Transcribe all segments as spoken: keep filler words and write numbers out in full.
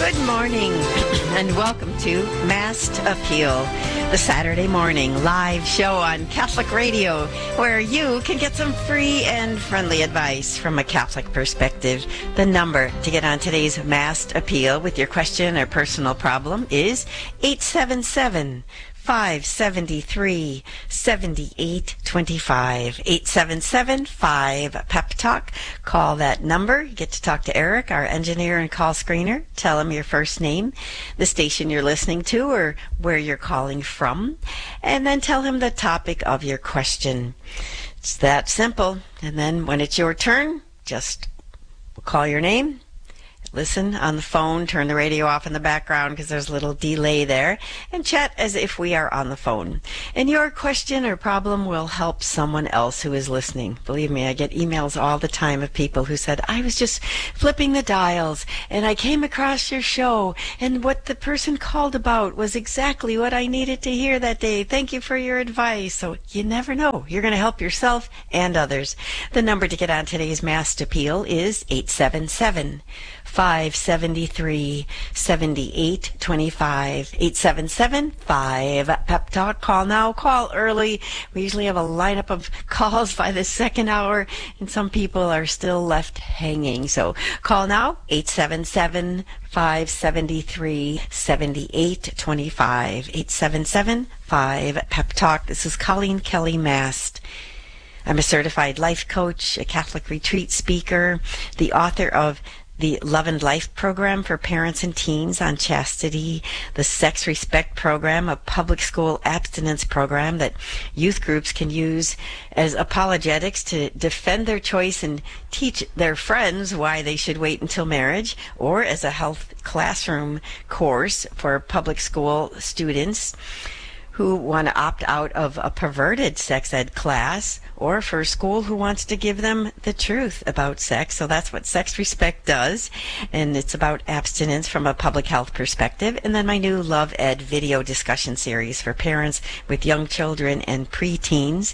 Good morning and welcome to Masked Appeal, the Saturday morning live show on Catholic Radio where you can get some free and friendly advice from a Catholic perspective. The number to get on today's Masked Appeal with your question or personal problem is eight seven seven, five seven three, seven eight two five. eight seven seven, five, pep talk. Call that number. You get to talk to Eric, our engineer and call screener. Tell him your first name, the station you're listening to, or where you're calling from, and then tell him the topic of your question. It's that simple. And then when it's your turn, just call your name. Listen on the phone, turn the radio off in the background because there's a little delay there, and chat as if we are on the phone. And your question or problem will help someone else who is listening. Believe me, I get emails all the time of people who said, I was just flipping the dials and I came across your show and what the person called about was exactly what I needed to hear that day. Thank you for your advice. So you never know. You're going to help yourself and others. The number to get on today's Masked Appeal is eight seven seven, five seven three, seven eight two five. eight seven seven, five, pep talk. Call now, call early. We usually have a lineup of calls by the second hour, and some people are still left hanging. So call now, eight seven seven, five seven three, seven eight two five. eight seven seven, five, pep talk. This is Colleen Kelly Mast. I'm a certified life coach, a Catholic retreat speaker, the author of the Love and Life program for parents and teens on chastity, the Sex Respect program, a public school abstinence program that youth groups can use as apologetics to defend their choice and teach their friends why they should wait until marriage, or as a health classroom course for public school students who want to opt out of a perverted sex ed class, or for a school who wants to give them the truth about sex. So that's what Sex Respect does, and it's about abstinence from a public health perspective. And then my new Love Ed video discussion series for parents with young children and preteens,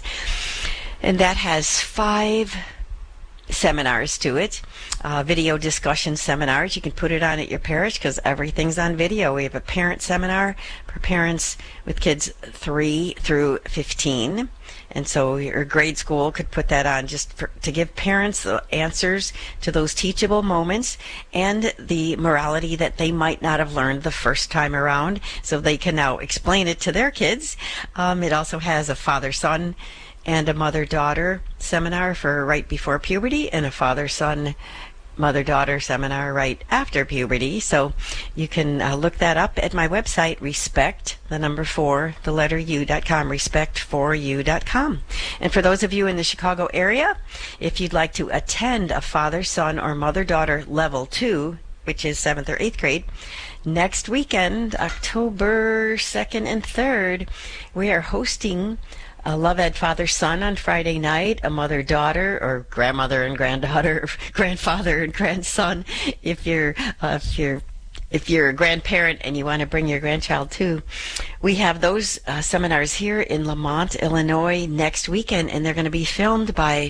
and that has five seminars to it, uh, video discussion seminars. You can put it on at your parish because everything's on video. We have a parent seminar for parents with kids three through fifteen, and so your grade school could put that on just for, to give parents the answers to those teachable moments and the morality that they might not have learned the first time around, so they can now explain it to their kids. Um, it also has a father-son and a mother-daughter seminar for right before puberty, and a father-son, mother-daughter seminar right after puberty. So you can uh, look that up at my website, respect, the number four, the letter U dot com, respect for you dot com. And for those of you in the Chicago area, if you'd like to attend a father-son or mother-daughter level two, which is seventh or eighth grade, next weekend, October second and third, we are hosting a Love Ed father-son on Friday night, a mother-daughter, or grandmother and granddaughter, or grandfather and grandson, if you're uh, if you're if you're a grandparent and you want to bring your grandchild too. We have those uh, seminars here in Lamont, Illinois next weekend, and they're going to be filmed by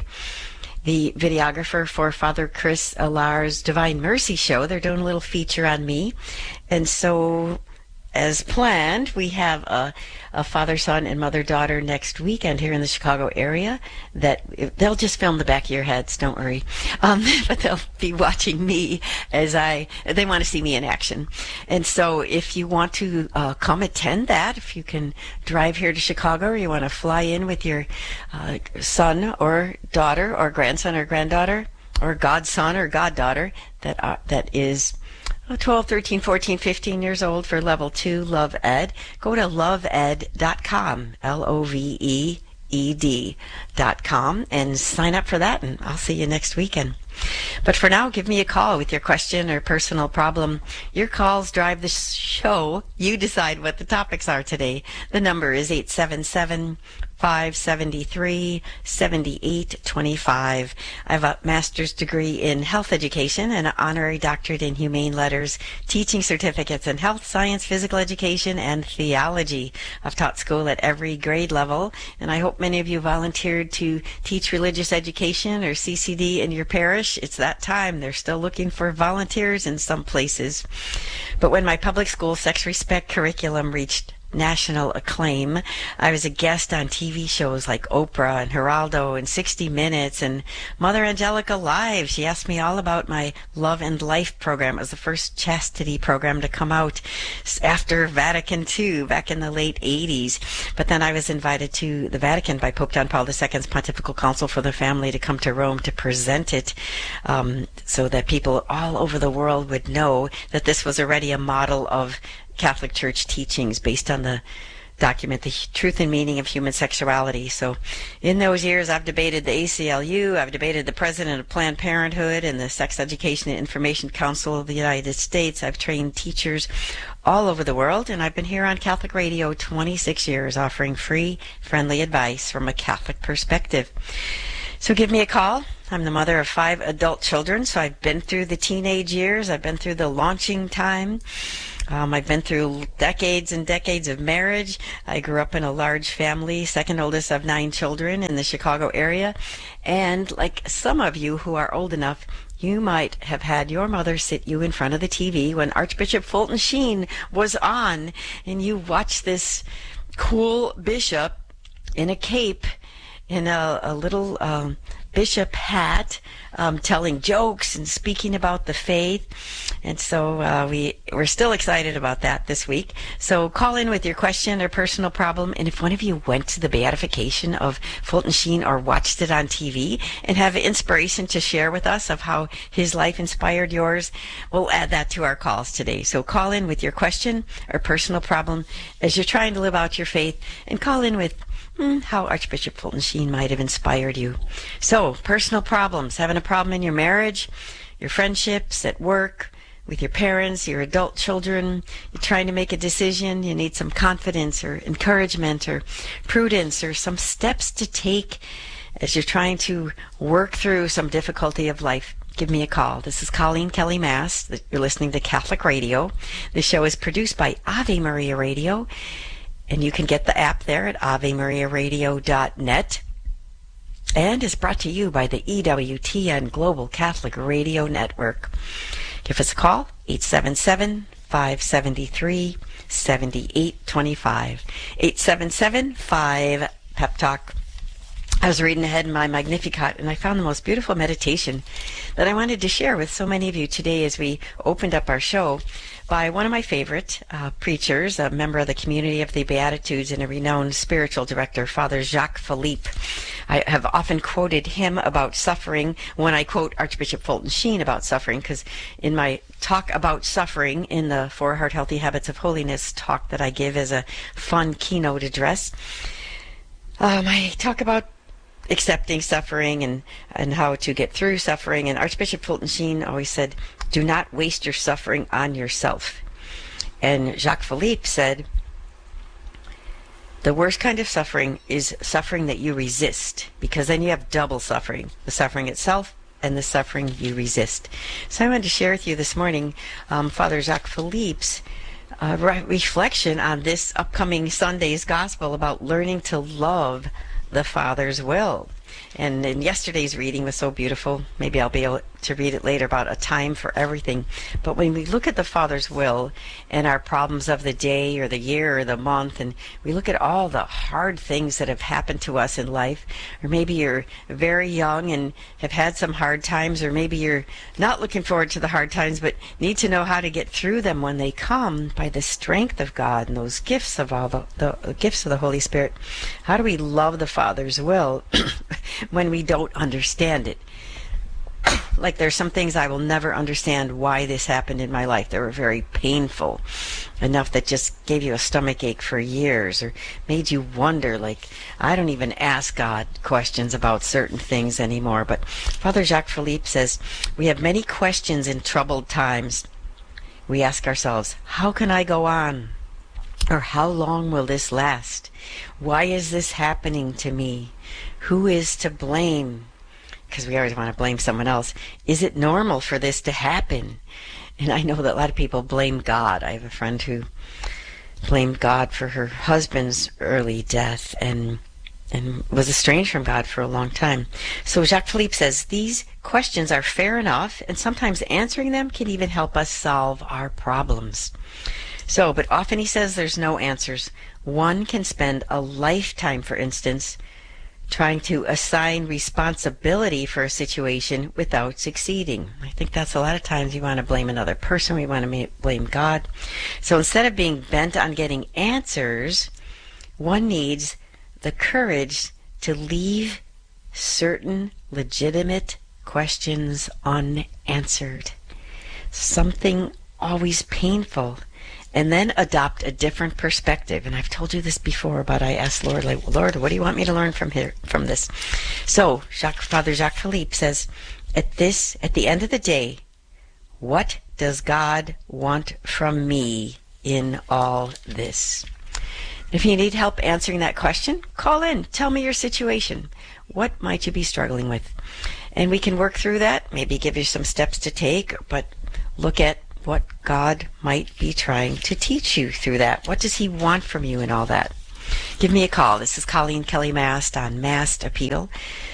the videographer for Father Chris Alar's Divine Mercy show. They're doing a little feature on me, and so as planned, we have a, a father-son and mother-daughter next weekend here in the Chicago area that they'll just film the back of your heads, don't worry. Um, but they'll be watching me as I, they want to see me in action. And so if you want to uh, come attend that, if you can drive here to Chicago, or you want to fly in with your uh, son or daughter or grandson or granddaughter or godson or goddaughter that are, that is twelve, thirteen, fourteen, fifteen years old for level two Love Ed, go to love ed dot com, L O V E E D dot com, and sign up for that, and I'll see you next weekend. But for now, give me a call with your question or personal problem. Your calls drive the show. You decide what the topics are today. The number is eight seven seven, five seven three, seven eight two five. I have a master's degree in health education and an honorary doctorate in humane letters, teaching certificates in health science, physical education, and theology. I've taught school at every grade level, and I hope many of you volunteered to teach religious education or C C D in your parish. English. It's that time. They're still looking for volunteers in some places. But when my public school Sex Respect curriculum reached national acclaim, I was a guest on T V shows like Oprah and Geraldo and sixty minutes and Mother Angelica Live. She asked me all about my Love and Life program. It was the first chastity program to come out after Vatican two back in the late eighties. But then I was invited to the Vatican by Pope John Paul the Second's Pontifical Council for the Family to come to Rome to present it, um, so that people all over the world would know that this was already a model of Catholic Church teachings based on the document, The Truth and Meaning of Human Sexuality. So in those years, I've debated the A C L U, I've debated the president of Planned Parenthood and the Sex Education and Information Council of the United States. I've trained teachers all over the world, and I've been here on Catholic Radio twenty-six years offering free, friendly advice from a Catholic perspective. So give me a call. I'm the mother of five adult children, so I've been through the teenage years. I've been through the launching time. Um, I've been through decades and decades of marriage. I grew up in a large family, second oldest of nine children in the Chicago area. And like some of you who are old enough, you might have had your mother sit you in front of the T V when Archbishop Fulton Sheen was on, and you watched this cool bishop in a cape, in a, a little um, bishop hat, um, telling jokes and speaking about the faith. And so uh, we, we're still excited about that this week. So call in with your question or personal problem. And if one of you went to the beatification of Fulton Sheen or watched it on T V and have inspiration to share with us of how his life inspired yours, we'll add that to our calls today. So call in with your question or personal problem as you're trying to live out your faith, and call in with Hmm, how Archbishop Fulton Sheen might have inspired you. So, personal problems, having a problem in your marriage, your friendships, at work, with your parents, your adult children, you're trying to make a decision, you need some confidence or encouragement or prudence or some steps to take as you're trying to work through some difficulty of life. Give me a call. This is Colleen Kelly Mast. You're listening to Catholic Radio. The show is produced by Ave Maria Radio. And you can get the app there at ave maria radio dot net. And is brought to you by the E W T N Global Catholic Radio Network. Give us a call, eight seven seven, five seven three, seven eight two five. eight seven seven, five, Pep Talk. I was reading ahead in my Magnificat, and I found the most beautiful meditation that I wanted to share with so many of you today as we opened up our show, by one of my favorite uh, preachers, a member of the Community of the Beatitudes and a renowned spiritual director, Father Jacques Philippe. I have often quoted him about suffering when I quote Archbishop Fulton Sheen about suffering, because in my talk about suffering in the Four Heart Healthy Habits of Holiness talk that I give as a fun keynote address, um, I talk about accepting suffering and, and how to get through suffering. And Archbishop Fulton Sheen always said, do not waste your suffering on yourself. And Jacques Philippe said, the worst kind of suffering is suffering that you resist, because then you have double suffering, the suffering itself and the suffering you resist. So I wanted to share with you this morning um, Father Jacques Philippe's uh, re- reflection on this upcoming Sunday's Gospel about learning to love the Father's will. And in yesterday's reading was so beautiful. Maybe I'll be able to read it later, about a time for everything. But when we look at the Father's will and our problems of the day or the year or the month, and we look at all the hard things that have happened to us in life, or maybe you're very young and have had some hard times, or maybe you're not looking forward to the hard times but need to know how to get through them when they come by the strength of God and those gifts of all the, the gifts of the Holy Spirit. How do we love the Father's will when we don't understand it? Like, there's some things I will never understand why this happened in my life. They were very painful, enough that just gave you a stomach ache for years, or made you wonder, like, I don't even ask God questions about certain things anymore. But Father Jacques Philippe says, we have many questions in troubled times. We ask ourselves, how can I go on? Or how long will this last? Why is this happening to me? Who is to blame? Because we always want to blame someone else. Is it normal for this to happen? And I know that a lot of people blame God. I have a friend who blamed God for her husband's early death, and and was estranged from God for a long time. So Jacques Philippe says, these questions are fair enough, and sometimes answering them can even help us solve our problems. So, but often he says there's no answers. One can spend a lifetime, for instance, trying to assign responsibility for a situation without succeeding. I think that's a lot of times you want to blame another person, we want to blame God. So instead of being bent on getting answers, one needs the courage to leave certain legitimate questions unanswered. Something always painful. And then adopt a different perspective. And I've told you this before, but I asked Lord, like, Lord, what do you want me to learn from here, from this? So Jacques, Father Jacques Philippe says, at this, at the end of the day, what does God want from me in all this? If you need help answering that question, call in. Tell me your situation. What might you be struggling with? And we can work through that, maybe give you some steps to take, but look at what God might be trying to teach you through that. What does he want from you in all that? Give me a call. This is Colleen Kelly Mast on Mast Appeal.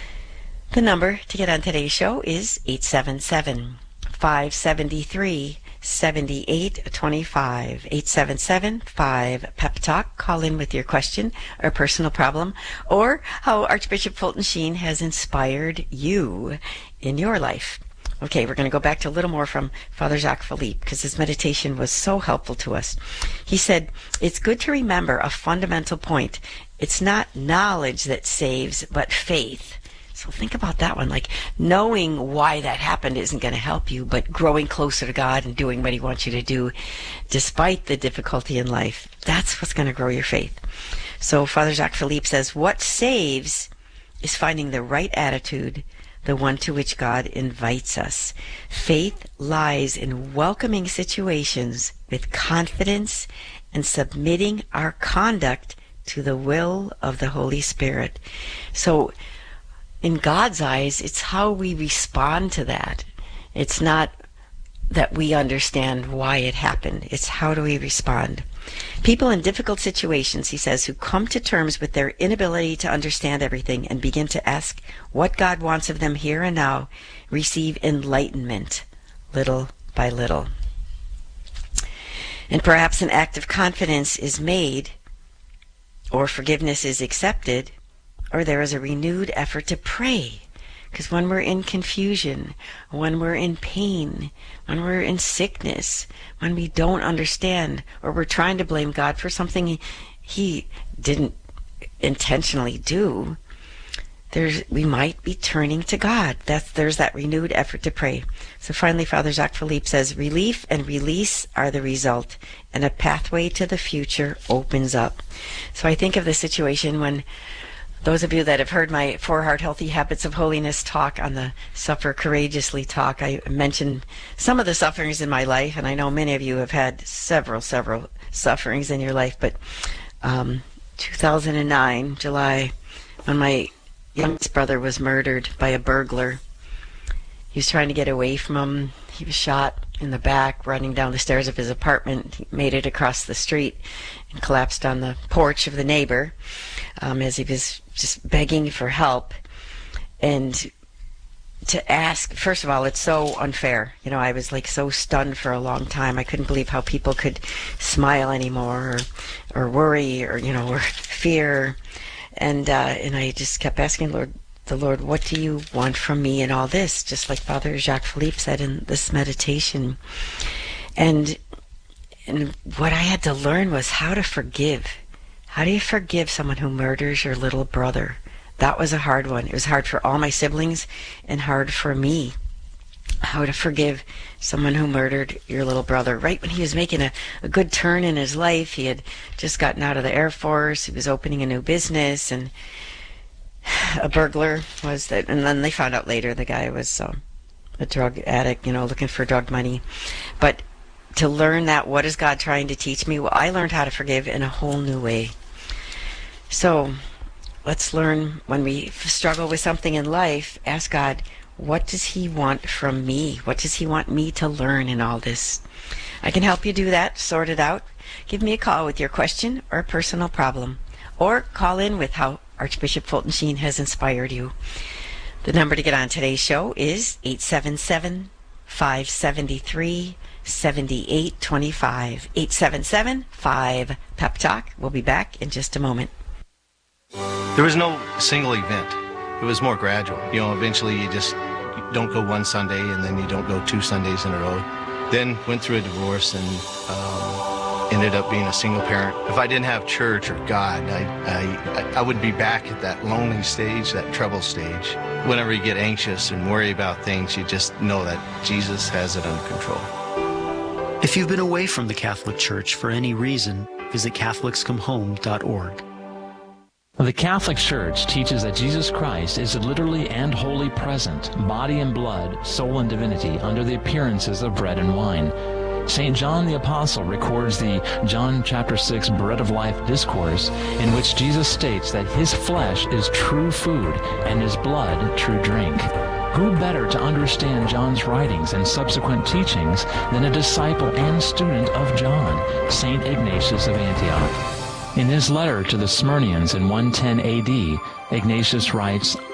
The number to get on today's show is eight seven seven, five seven three, seven eight two five. eight seven seven, five, P E P Talk. Call in with your question or personal problem, or how Archbishop Fulton Sheen has inspired you in your life. Okay, we're going to go back to a little more from Father Jacques Philippe, because his meditation was so helpful to us. He said, it's good to remember a fundamental point. It's not knowledge that saves, but faith. So think about that one. Like, knowing why that happened isn't going to help you, but growing closer to God and doing what he wants you to do, despite the difficulty in life, that's what's going to grow your faith. So Father Jacques Philippe says, what saves is finding the right attitude, the one to which God invites us. Faith lies in welcoming situations with confidence and submitting our conduct to the will of the Holy Spirit. So in God's eyes, it's how we respond to that. It's not that we understand why it happened. It's how do we respond. People in difficult situations, he says, who come to terms with their inability to understand everything and begin to ask what God wants of them here and now, receive enlightenment little by little. And perhaps an act of confidence is made, or forgiveness is accepted, or there is a renewed effort to pray. Because when we're in confusion, when we're in pain, when we're in sickness, when we don't understand, or we're trying to blame God for something he, he didn't intentionally do, there's we might be turning to God. That's there's that renewed effort to pray. So finally, Father Jacques Philippe says, relief and release are the result, and a pathway to the future opens up. So I think of the situation when those of you that have heard my Four Heart Healthy Habits of Holiness talk on the Suffer Courageously talk, I mentioned some of the sufferings in my life, and I know many of you have had several, several sufferings in your life, but um, two thousand nine, July, when my youngest brother was murdered by a burglar. He was trying to get away from him. He was shot in the back, running down the stairs of his apartment. He made it across the street and collapsed on the porch of the neighbor um, as he was just begging for help. And to ask, first of all, it's so unfair. You know, I was like so stunned for a long time. I couldn't believe how people could smile anymore, or, or worry, or, you know, or fear. And, uh, and I just kept asking Lord, the Lord, what do you want from me in all this? Just like Father Jacques Philippe said in this meditation. And, and what I had to learn was how to forgive. How do you forgive someone who murders your little brother? That was a hard one. It was hard for all my siblings and hard for me. How to forgive someone who murdered your little brother right when he was making a, a good turn in his life. He had just gotten out of the Air Force. He was opening a new business, and a burglar was that. And then they found out later the guy was um, a drug addict, you know, looking for drug money. But to learn that, what is God trying to teach me? Well, I learned how to forgive in a whole new way. So let's learn, when we struggle with something in life, ask God, what does he want from me? What does he want me to learn in all this? I can help you do that, sort it out. Give me a call with your question or personal problem. Or call in with how Archbishop Fulton Sheen has inspired you. The number to get on today's show is eight seven seven, five seven three, seven eight two five. eight seven seven, five, Pep Talk. We'll be back in just a moment. There was no single event. It was more gradual. You know, eventually you just don't go one Sunday and then you don't go two Sundays in a row. Then went through a divorce and um, ended up being a single parent. If I didn't have church or God, I, I, I would be back at that lonely stage, that trouble stage. Whenever you get anxious and worry about things, you just know that Jesus has it under control. If you've been away from the Catholic Church for any reason, visit Catholics Come Home dot org. The Catholic Church teaches that Jesus Christ is literally and wholly present, body and blood, soul and divinity, under the appearances of bread and wine. Saint John the Apostle records the John chapter six Bread of Life discourse, in which Jesus states that his flesh is true food and his blood true drink. Who better to understand John's writings and subsequent teachings than a disciple and student of John, Saint Ignatius of Antioch? In his letter to the Smyrnians in one ten A D, Ignatius writes,